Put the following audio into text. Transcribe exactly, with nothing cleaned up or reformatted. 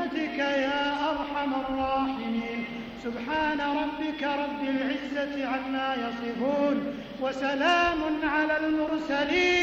برحمتك يا أرحم الراحمين. سبحان ربك رب العزة عما يصفون وسلام على المرسلين.